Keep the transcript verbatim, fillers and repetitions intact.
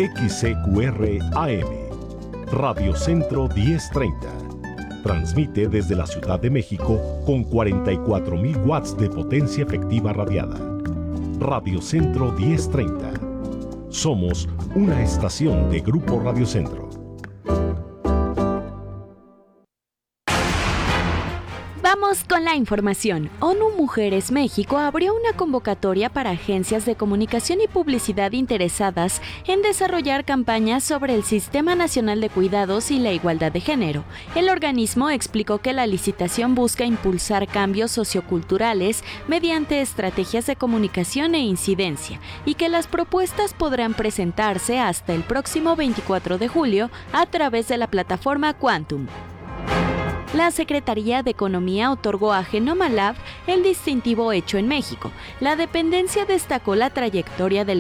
X C Q R A M, Radio Centro diez treinta. Transmite desde la Ciudad de México con cuarenta y cuatro mil watts de potencia efectiva radiada. Radio Centro diez treinta. Somos una estación de Grupo Radio Centro. Vamos con la información. ONU Mujeres México abrió una convocatoria para agencias de comunicación y publicidad interesadas en desarrollar campañas sobre el Sistema Nacional de Cuidados y la igualdad de género. El organismo explicó que la licitación busca impulsar cambios socioculturales mediante estrategias de comunicación e incidencia y que las propuestas podrán presentarse hasta el próximo veinticuatro de julio a través de la plataforma Quantum. La Secretaría de Economía otorgó a Genoma Lab el distintivo Hecho en México. La dependencia destacó la trayectoria del